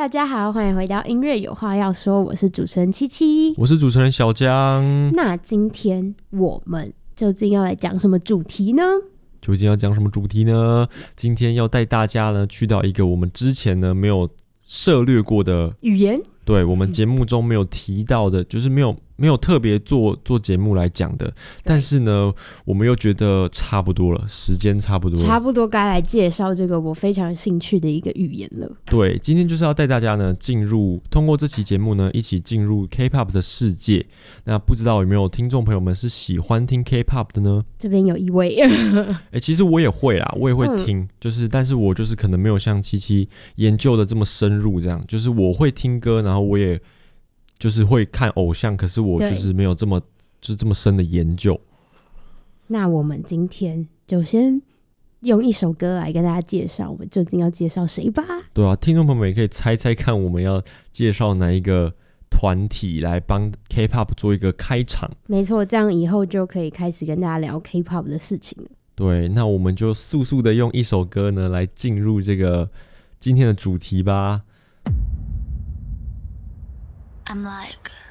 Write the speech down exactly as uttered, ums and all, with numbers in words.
大家好，欢迎回到音乐有话要说，我是主持人七七， 我是主持人小江。 那今天我们究竟要来讲什么主题呢？ 究竟要讲什么主题呢？今天要带大家呢去到一个我们之前呢没有涉略过的语言，对， 我们节目中没有提到的，就是没有没有特别做做节目来讲的，但是呢，我们又觉得差不多了，时间差不多了， 差不多该来介绍这个我非常有兴趣的一个语言了。 对，今天就是要带大家呢进入，通过这期节目呢，一起进入 K-pop 的世界。那不知道有没有听众朋友们是喜欢听 K-pop 的呢？ 这边有一位， 欸，其实我也会啦，我也会听，嗯、就是，但是我就是可能没有像七七研究的这么深入，这样，就是我会听歌，然后我也。就是会看偶像，可是我就是没有这么就是这么深的研究。 那我们今天就先用一首歌来跟大家介绍，我们究竟要介绍谁吧？ 对啊，听众朋友们也可以猜猜看，我们要介绍哪一个团体来帮 K-pop 做一个开场。 没错，这样以后就可以开始跟大家聊 K-pop 的事情了。 对，那我们就速速的用一首歌呢来进入这个今天的主题吧。 I'm like